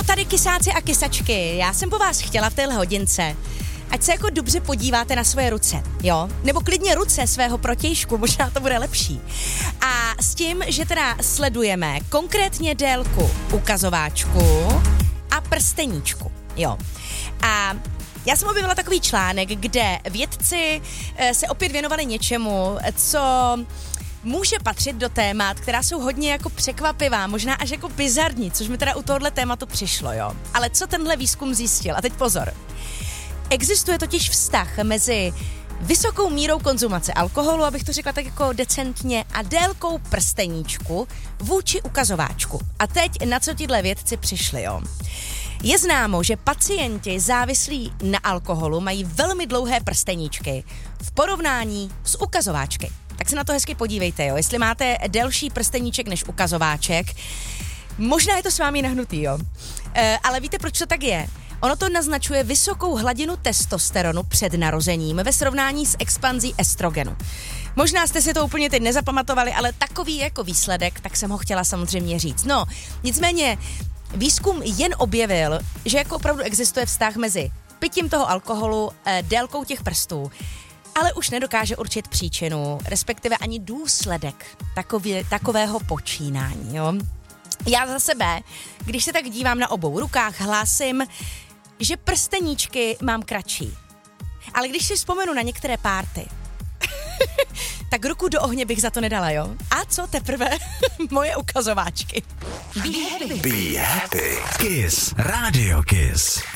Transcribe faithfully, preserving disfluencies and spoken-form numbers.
co tady kysáci a kysačky, já jsem po vás chtěla v téhle hodince, ať se jako dobře podíváte na svoje ruce, jo? Nebo klidně ruce svého protějšku, možná to bude lepší. A s tím, že teda sledujeme konkrétně délku ukazováčku a prsteníčku, jo. A já jsem objevila takový článek, kde vědci se opět věnovali něčemu, co může patřit do témat, která jsou hodně jako překvapivá, možná až jako bizarní, což mi teda u tohohle tématu přišlo, jo. Ale co tenhle výzkum zjistil? A teď pozor. Existuje totiž vztah mezi vysokou mírou konzumace alkoholu, abych to řekla tak jako decentně, a délkou prsteníčku vůči ukazováčku. A teď na co tihle vědci přišli, jo. Je známo, že pacienti závislí na alkoholu mají velmi dlouhé prsteníčky v porovnání s ukazováčky. Tak se na to hezky podívejte, jo. Jestli máte delší prsteníček než ukazováček, možná je to s vámi nahnutý, jo. E, ale víte, proč to tak je? Ono to naznačuje vysokou hladinu testosteronu před narozením ve srovnání s expanzí estrogenu. Možná jste si to úplně teď nezapamatovali, ale takový jako výsledek, tak jsem ho chtěla samozřejmě říct. No, nicméně výzkum jen objevil, že jako opravdu existuje vztah mezi pitím toho alkoholu, e, délkou těch prstů, ale už nedokáže určit příčinu, respektive ani důsledek takový, takového počínání, jo. Já za sebe, když se tak dívám na obou rukách, hlásím, že prsteníčky mám kratší. Ale když si vzpomenu na některé párty, tak ruku do ohně bych za to nedala, jo? A co teprve moje ukazováčky? Be happy. Be happy. Kiss. Radio Kiss.